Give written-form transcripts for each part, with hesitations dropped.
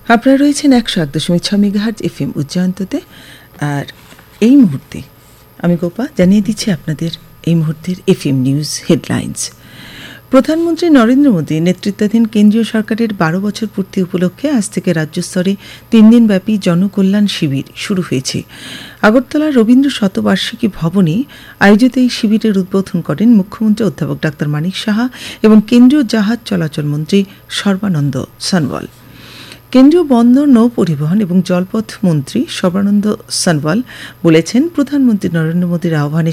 আপনারা রয়েছেন 101.6 megahertz FM উচ্চান্ততে। আর এই মুহূর্তে আমি গোপা জানিয়ে দিচ্ছি আপনাদের এই মুহূর্তের এফএম নিউজ হেডলাইন্স। প্রধানমন্ত্রী নরেন্দ্র মোদী নেতৃত্বাধীন কেন্দ্রীয় সরকারের 12 বছর পূর্তি উপলক্ষে আজ থেকে রাজ্য স্তরে 3 দিনব্যাপী জনকল্যাণ শিবির শুরু হয়েছে। আগরতলার রবীন্দ্র শতবার্ষিকী ভবনে আয়োজিত এই শিবিরের উদ্বোধন করেন মুখ্যমন্ত্রী অধ্যাপক ডাক্তার মানিক সাহা এবং কেন্দ্রীয় জাহাজ চলাচল মন্ত্রী সর্বানন্দ সোনোয়াল। কেন্দ্রীয় বন্দর, নৌ পরিবহন এবং জলপথ মন্ত্রী সর্বানন্দ সোনোয়াল বলেছেন, প্রধানমন্ত্রী নরেন্দ্র মোদীর আহ্বানে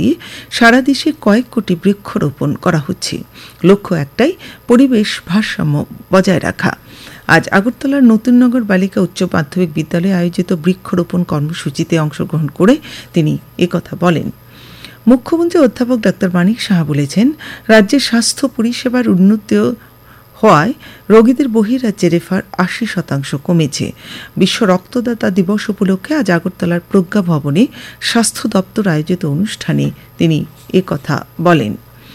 সারা দেশে কয়েক কোটি বৃক্ষরোপণ করা হচ্ছে। লক্ষ্য একটাই, পরিবেশ ভারসাম্য বজায় রাখা। আজ আগরতলার নতুননগর বালিকা উচ্চ মাধ্যমিক বিদ্যালয়ে আয়োজিত বৃক্ষরোপণ কর্মসূচিতে অংশগ্রহণ করে তিনি একথা বলেন। মুখ্যমন্ত্রী অধ্যাপক ডাক্তার মানিক সাহা বলেছেন, রাজ্যের স্বাস্থ্য পরিষেবার উন্নতি হওয়ায় রোগীদের বহিরাজ্যে রেফার 80% কমেছে। বিশ্ব রক্তদাতা দিবস উপলক্ষে আজ আগরতলার প্রজ্ঞা ভবনে স্বাস্থ্য দপ্তর আয়োজিত অনুষ্ঠানে তিনি একথা বলেন।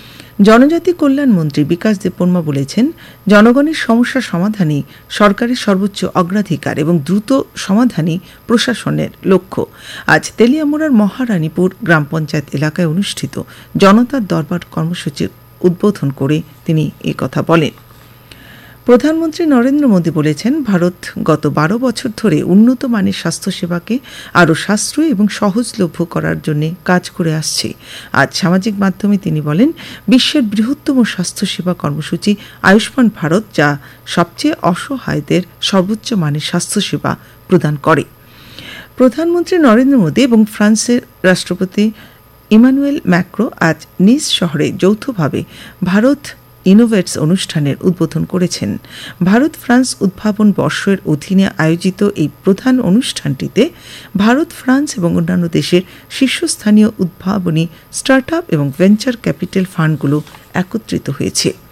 জনজাতি কল্যাণ মন্ত্রী বিকাশ দেববর্মা বলেছেন, জনগণের সমস্যা সমাধানই সরকারের সর্বোচ্চ অগ্রাধিকার এবং দ্রুত সমাধানই প্রশাসনের লক্ষ্য। আজ তেলিয়ামুড়ার মহারানীপুর গ্রাম পঞ্চায়েত এলাকায় অনুষ্ঠিত জনতার দরবার কর্মসূচির উদ্বোধন করে তিনি একথা বলেন। প্রধানমন্ত্রী নরেন্দ্র মোদী বলেছেন, ভারত গত 12 বছর ধরে উন্নত মানের স্বাস্থ্যসেবাকে আরও সাশ্রয়ী এবং সহজলভ্য করার জন্য কাজ করে আসছে। আজ সামাজিক মাধ্যমে তিনি বলেন, বিশ্বের বৃহত্তম স্বাস্থ্যসেবা কর্মসূচি আয়ুষ্মান ভারত, যা সবচেয়ে অসহায়দের সর্বোচ্চ মানের স্বাস্থ্যসেবা প্রদান করে। প্রধানমন্ত্রী নরেন্দ্র মোদী এবং ফ্রান্সের রাষ্ট্রপতি ইমানুয়েল ম্যাক্রো আজ নিজ শহরে যৌথভাবে ভারত ইনোভেটস অনুষ্ঠানের উদ্বোধন করেছেন। ভারত ফ্রান্স উদ্ভাবন বর্ষের অধীনে আয়োজিত এই প্রধান অনুষ্ঠানটিতে ভারত, ফ্রান্স এবং অন্যান্য দেশের শীর্ষস্থানীয় উদ্ভাবনী, স্টার্টআপ এবং ভেঞ্চার ক্যাপিটাল ফান্ডগুলো একত্রিত হয়েছে।